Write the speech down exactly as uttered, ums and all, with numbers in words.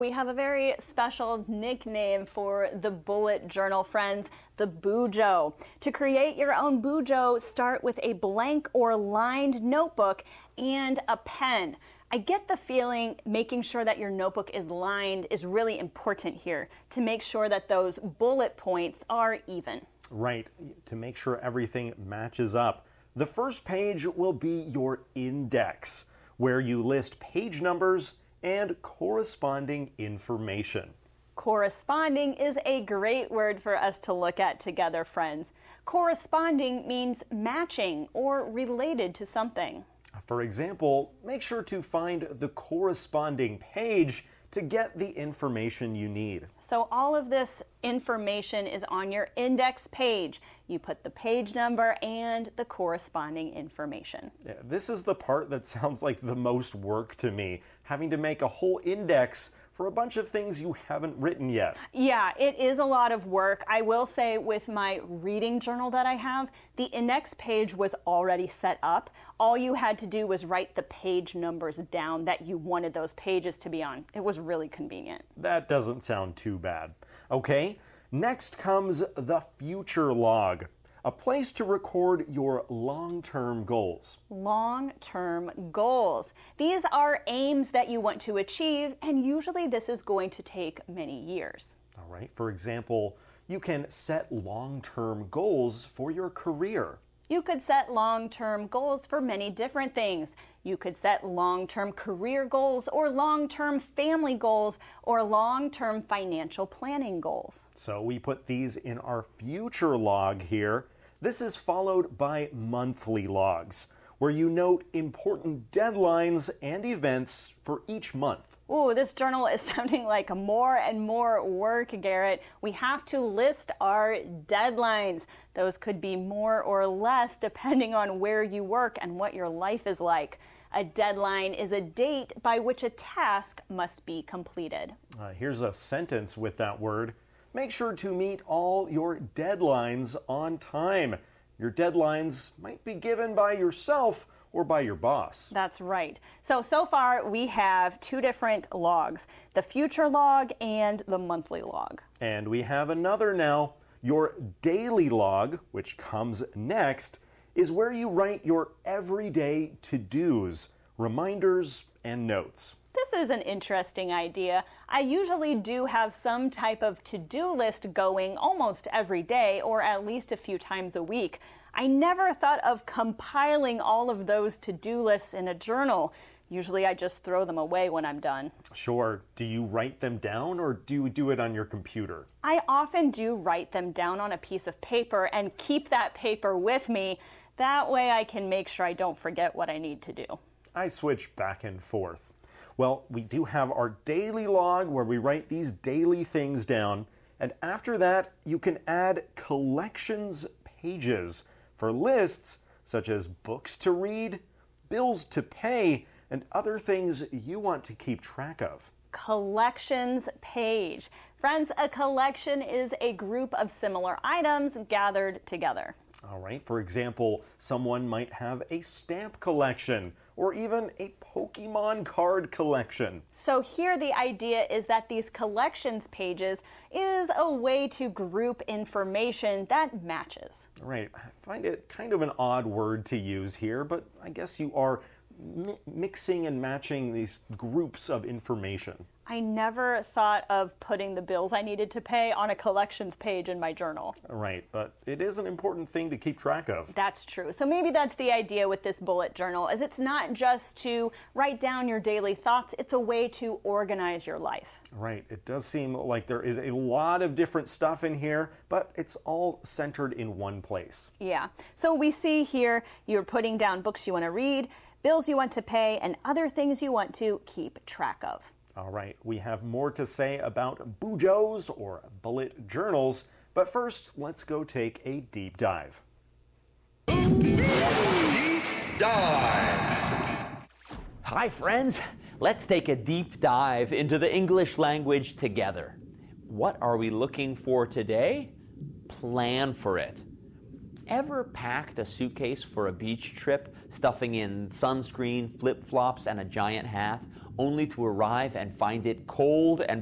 We have a very special nickname for the bullet journal, friends, the Bujo. To create your own Bujo, start with a blank or lined notebook and a pen. I get the feeling making sure that your notebook is lined is really important here to make sure that those bullet points are even. Right, to make sure everything matches up. The first page will be your index, where you list page numbers and corresponding information. Corresponding is a great word for us to look at together, friends. Corresponding means matching or related to something. For example, make sure to find the corresponding page to get the information you need. So all of this information is on your index page. You put the page number and the corresponding information. Yeah, this is the part that sounds like the most work to me, having to make a whole index for a bunch of things you haven't written yet. Yeah, it is a lot of work. I will say with my reading journal that I have, the index page was already set up. All you had to do was write the page numbers down that you wanted those pages to be on. It was really convenient. That doesn't sound too bad. Okay, next comes the future log, a place to record your long-term goals. Long-term goals. These are aims that you want to achieve, and usually this is going to take many years. All right, for example, you can set long-term goals for your career. You could set long-term goals for many different things. You could set long-term career goals or long-term family goals or long-term financial planning goals. So we put these in our future log here. This is followed by monthly logs, where you note important deadlines and events for each month. Ooh, this journal is sounding like more and more work, Garrett. We have to list our deadlines. Those could be more or less depending on where you work and what your life is like. A deadline is a date by which a task must be completed. Uh, here's a sentence with that word. Make sure to meet all your deadlines on time. Your deadlines might be given by yourself or by your boss. That's right. So, so far we have two different logs, the future log and the monthly log. And we have another now. Your daily log, which comes next, is where you write your everyday to-dos, reminders, and notes. This is an interesting idea. I usually do have some type of to-do list going almost every day or at least a few times a week. I never thought of compiling all of those to-do lists in a journal. Usually I just throw them away when I'm done. Sure. Do you write them down or do you do it on your computer? I often do write them down on a piece of paper and keep that paper with me. That way I can make sure I don't forget what I need to do. I switch back and forth. Well, we do have our daily log where we write these daily things down. And after that, you can add collections pages for lists such as books to read, bills to pay, and other things you want to keep track of. Collections page. Friends, a collection is a group of similar items gathered together. All right, for example, someone might have a stamp collection or even a Pokemon card collection. So here the idea is that these collections pages is a way to group information that matches. Right, I find it kind of an odd word to use here, but I guess you are mi- mixing and matching these groups of information. I never thought of putting the bills I needed to pay on a collections page in my journal. Right, but it is an important thing to keep track of. That's true. So maybe that's the idea with this bullet journal, is it's not just to write down your daily thoughts, it's a way to organize your life. Right, it does seem like there is a lot of different stuff in here, but it's all centered in one place. Yeah, so we see here you're putting down books you want to read, bills you want to pay, and other things you want to keep track of. All right, we have more to say about Bujos or bullet journals, but first, let's go take a deep dive. Deep dive! Hi, friends. Let's take a deep dive into the English language together. What are we looking for today? Plan for it. Ever packed a suitcase for a beach trip, stuffing in sunscreen, flip-flops, and a giant hat? only to arrive and find it cold and